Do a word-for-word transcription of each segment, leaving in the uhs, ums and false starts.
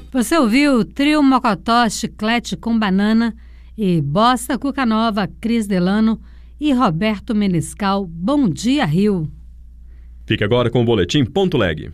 Você ouviu Trio Mocotó, Chiclete com Banana e Bossa Cuca Nova, Cris Delano e Roberto Menescal, Bom Dia Rio. Fique agora com o Boletim Ponto Leg.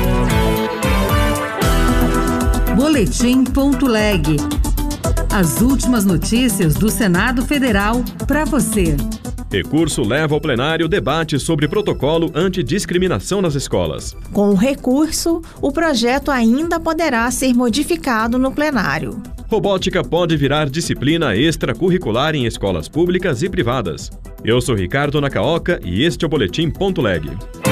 Boletim Ponto Leg. As últimas notícias do Senado Federal para você. Recurso leva ao plenário debate sobre protocolo antidiscriminação nas escolas. Com o recurso, o projeto ainda poderá ser modificado no plenário. Robótica pode virar disciplina extracurricular em escolas públicas e privadas. Eu sou Ricardo Nakaoka e este é o Boletim Ponto Leg.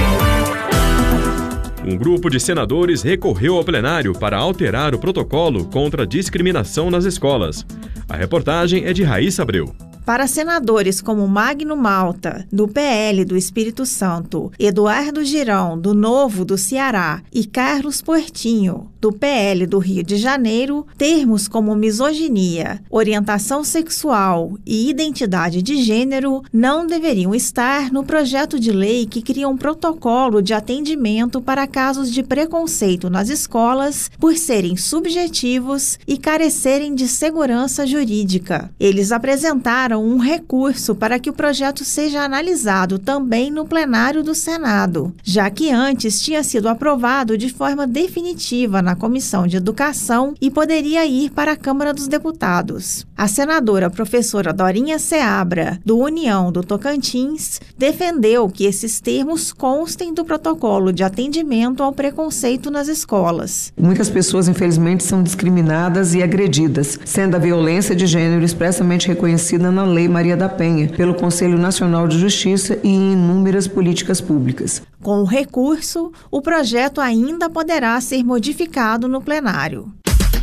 Um grupo de senadores recorreu ao plenário para alterar o protocolo contra a discriminação nas escolas. A reportagem é de Raíssa Abreu. Para senadores como Magno Malta, do P L do Espírito Santo, Eduardo Girão, do Novo do Ceará, e Carlos Portinho, do P L do Rio de Janeiro, termos como misoginia, orientação sexual e identidade de gênero não deveriam estar no projeto de lei que cria um protocolo de atendimento para casos de preconceito nas escolas por serem subjetivos e carecerem de segurança jurídica. Eles apresentaram um recurso para que o projeto seja analisado também no plenário do Senado, já que antes tinha sido aprovado de forma definitiva na Comissão de Educação e poderia ir para a Câmara dos Deputados. A senadora professora Dorinha Seabra, do União do Tocantins, defendeu que esses termos constem do protocolo de atendimento ao preconceito nas escolas. Muitas pessoas, infelizmente, são discriminadas e agredidas, sendo a violência de gênero expressamente reconhecida na Lei Maria da Penha, pelo Conselho Nacional de Justiça e em inúmeras políticas públicas. Com o recurso, o projeto ainda poderá ser modificado no plenário.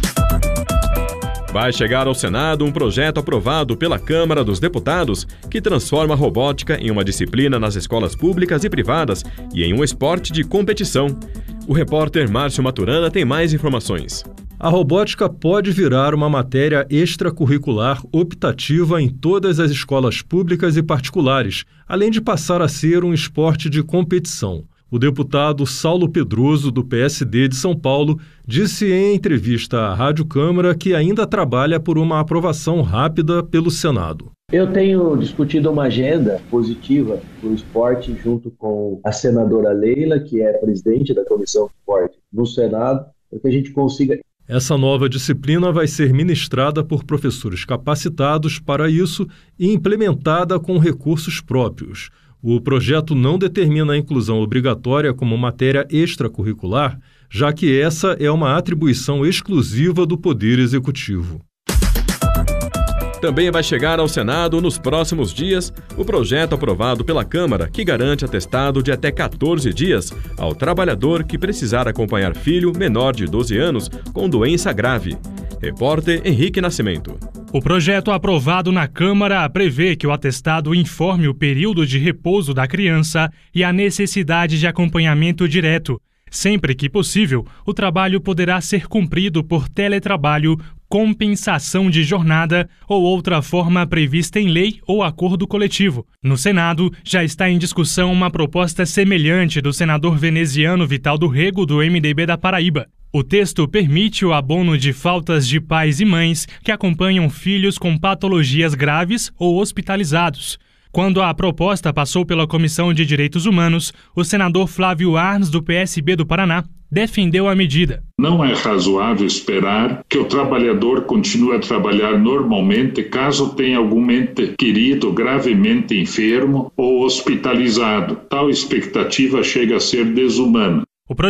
Vai chegar ao Senado um projeto aprovado pela Câmara dos Deputados que transforma a robótica em uma disciplina nas escolas públicas e privadas e em um esporte de competição. O repórter Márcio Maturana tem mais informações. A robótica pode virar uma matéria extracurricular optativa em todas as escolas públicas e particulares, além de passar a ser um esporte de competição. O deputado Saulo Pedroso, do P S D de São Paulo, disse em entrevista à Rádio Câmara que ainda trabalha por uma aprovação rápida pelo Senado. Eu tenho discutido uma agenda positiva para o esporte junto com a senadora Leila, que é presidente da Comissão de Esporte no Senado, para que a gente consiga... Essa nova disciplina vai ser ministrada por professores capacitados para isso e implementada com recursos próprios. O projeto não determina a inclusão obrigatória como matéria extracurricular, já que essa é uma atribuição exclusiva do Poder Executivo. Também vai chegar ao Senado nos próximos dias o projeto aprovado pela Câmara que garante atestado de até quatorze dias ao trabalhador que precisar acompanhar filho menor de doze anos com doença grave. Repórter Henrique Nascimento. O projeto aprovado na Câmara prevê que o atestado informe o período de repouso da criança e a necessidade de acompanhamento direto. Sempre que possível, o trabalho poderá ser cumprido por teletrabalho, compensação de jornada ou outra forma prevista em lei ou acordo coletivo. No Senado, já está em discussão uma proposta semelhante do senador veneziano Vital do Rego, do M D B da Paraíba. O texto permite o abono de faltas de pais e mães que acompanham filhos com patologias graves ou hospitalizados. Quando a proposta passou pela Comissão de Direitos Humanos, o senador Flávio Arns, do P S B do Paraná, defendeu a medida. Não é razoável esperar que o trabalhador continue a trabalhar normalmente caso tenha algum ente querido gravemente enfermo ou hospitalizado. Tal expectativa chega a ser desumana.